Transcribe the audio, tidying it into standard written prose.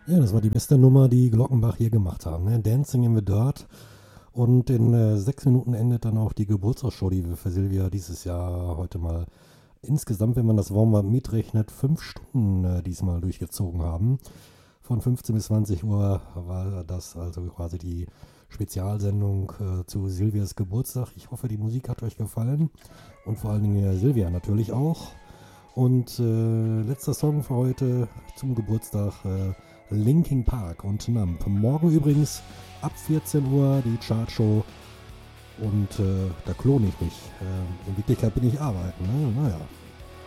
Ja, das war die beste Nummer, die Glockenbach hier gemacht haben. Ne? Dancing in the Dirt. Und in 6 Minuten endet dann auch die Geburtstagsshow, die wir für Silvia dieses Jahr heute mal insgesamt, wenn man das Warm-up mitrechnet, 5 Stunden diesmal durchgezogen haben. Von 15 bis 20 Uhr war das also quasi die Spezialsendung zu Silvias Geburtstag. Ich hoffe, die Musik hat euch gefallen und vor allen Dingen Silvia natürlich auch. Und letzter Song für heute zum Geburtstag Linkin Park und Numb. Morgen übrigens ab 14 Uhr die Chartshow und da klone ich mich. In Wirklichkeit bin ich arbeiten. Ne? Naja.